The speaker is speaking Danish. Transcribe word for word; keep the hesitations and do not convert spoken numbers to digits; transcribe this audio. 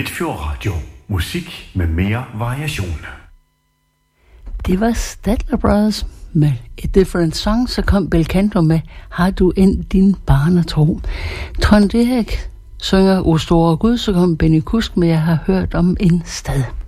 Midtfjord Radio. Musik med mere variation. Det var Statler Brothers med A Different Song, så kom Belcanto med Har du end din barnetro. Trond Erik synger O store Gud, så kom Benny Kusk med Jeg har hørt om en stad.